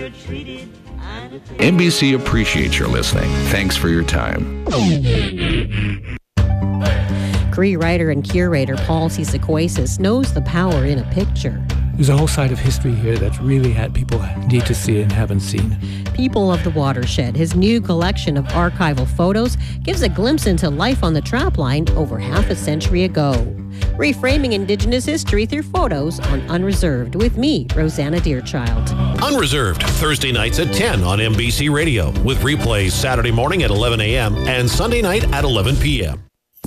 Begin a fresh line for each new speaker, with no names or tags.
NBC appreciates your listening. Thanks for your time.
Cree writer and curator Paul Cisaquasis knows the power in a picture.
There's a whole side of history here that really people need to see and haven't seen.
People of the Watershed, his new collection of archival photos, gives a glimpse into life on the trapline over half a century ago. Reframing Indigenous history through photos on Unreserved with me, Rosanna Deerchild.
Unreserved, Thursday nights at 10 on NBC Radio, with replays Saturday morning at 11 a.m. and Sunday night at 11 p.m.